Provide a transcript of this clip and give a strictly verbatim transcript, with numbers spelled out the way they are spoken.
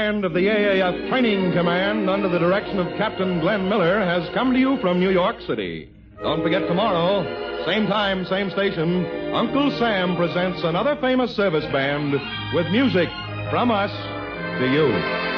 band of the A A F Training Command under the direction of Captain Glenn Miller has come to you from New York City. Don't forget tomorrow, same time, same station, Uncle Sam presents another famous service band with music from us to you.